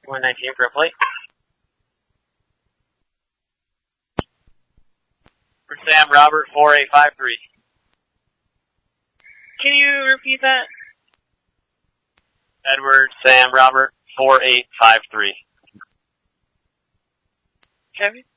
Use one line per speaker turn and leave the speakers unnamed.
119 for a plate. For Sam Robert, 4853.
Can you repeat that?
Edward Sam Robert, 4853.
Kevin?